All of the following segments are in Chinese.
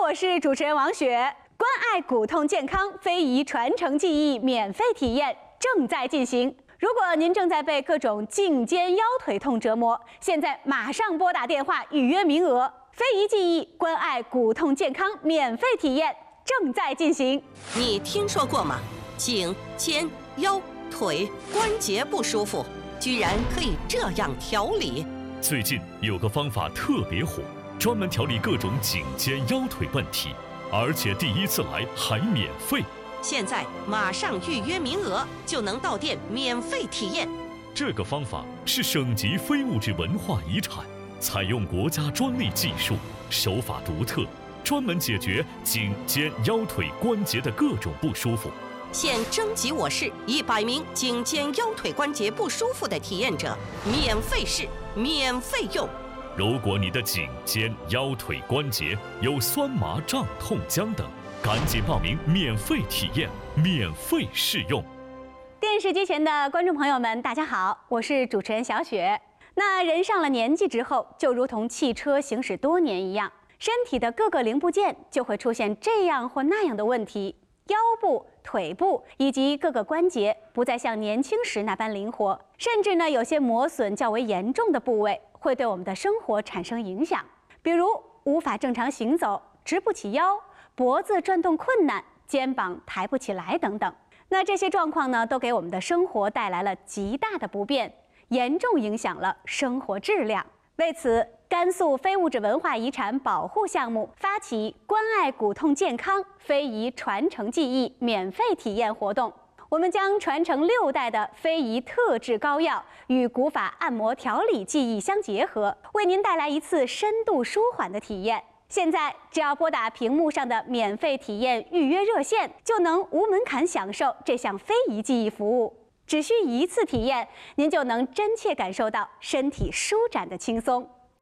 我是主持人王雪。关爱骨痛健康非遗传承技艺免费体验正在进行。如果您正在被各种颈肩腰腿痛折磨，现在马上拨打电话预约名额。非遗技艺关爱骨痛健康免费体验正在进行。 你听说过吗？颈、肩、腰、腿关节不舒服，居然可以这样调理。 最近有个方法特别火，专门调理各种颈肩腰腿问题，而且第一次来还免费。 现在马上预约名额，就能到店免费体验。 这个方法是省级非物质文化遗产，采用国家专利技术，手法独特，专门解决颈肩腰腿关节的各种不舒服。 现征集我市100名颈肩腰腿关节不舒服的体验者，免费试，免费用。 如果你的颈肩腰腿关节有酸麻胀痛僵等，赶紧报名免费体验，免费试用。 电视机前的观众朋友们，大家好，我是主持人小雪。那人上了年纪之后，就如同汽车行驶多年一样，身体的各个零部件就会出现这样或那样的问题，腰部、腿部以及各个关节不再像年轻时那般灵活，甚至呢，有些磨损较为严重的部位会对我们的生活产生影响，比如无法正常行走、直不起腰、脖子转动困难、肩膀抬不起来等等。那这些状况呢，都给我们的生活带来了极大的不便，严重影响了生活质量。为此，甘肃非物质文化遗产保护项目发起关爱骨痛健康非遗传承技艺免费体验活动。我们将传承6代的非遗特制膏药与古法按摩调理技艺相结合，为您带来一次深度舒缓的体验。现在只要拨打屏幕上的免费体验预约热线，就能无门槛享受这项非遗技艺服务。只需一次体验，您就能真切感受到身体舒展的轻松。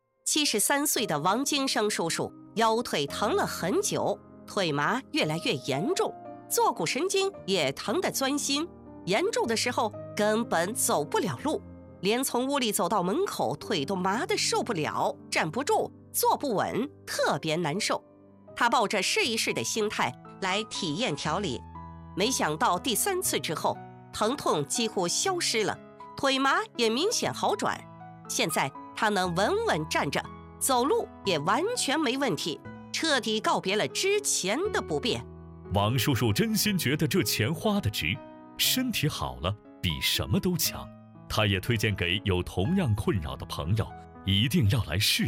73岁的王金生叔叔腰腿疼了很久，腿麻越来越严重，坐骨神经也疼得钻心，严重的时候根本走不了路，连从屋里走到门口腿都麻得受不了，站不住，坐不稳，特别难受。他抱着试一试的心态来体验调理，没想到第3次之后，疼痛几乎消失了，腿麻也明显好转。现在他能稳稳站着，走路也完全没问题，彻底告别了之前的不便。 王叔叔真心觉得这钱花得值，身体好了比什么都强。他也推荐给有同样困扰的朋友，一定要来试。